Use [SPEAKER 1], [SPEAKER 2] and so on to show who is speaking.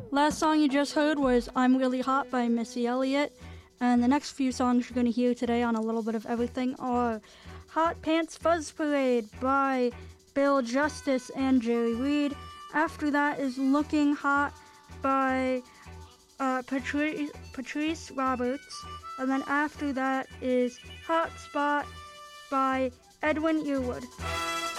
[SPEAKER 1] Last song you just heard was I'm Really Hot by Missy Elliott. And the next few songs you're going to hear today on A Little Bit of Everything are Hot Pants Fuzz Parade by Bill Justice and Jerry Reed. After that is Looking Hot by Patrice Roberts. And then after that is Hot Spot by Edwin Earwood.